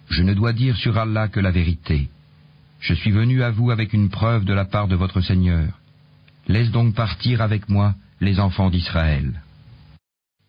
Je ne dois dire sur Allah que la vérité. Je suis venu à vous avec une preuve de la part de votre Seigneur. Laisse donc partir avec moi les enfants d'Israël.